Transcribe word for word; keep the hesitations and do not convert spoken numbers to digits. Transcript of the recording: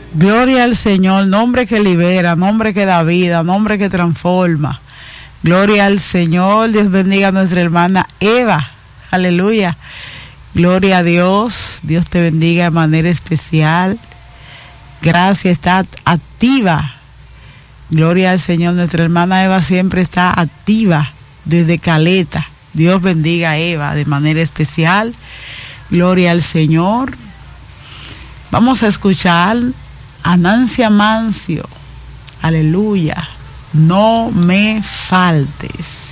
Gloria al Señor, nombre que libera, nombre que da vida, nombre que transforma. Gloria al Señor. Dios bendiga a nuestra hermana Eva. Aleluya. Gloria a Dios. Dios te bendiga de manera especial. Gracias, está activa. Gloria al Señor. Nuestra hermana Eva siempre está activa desde Caleta. Dios bendiga a Eva de manera especial. Gloria al Señor. Vamos a escuchar a Nancy Amancio. Aleluya. No me faltes.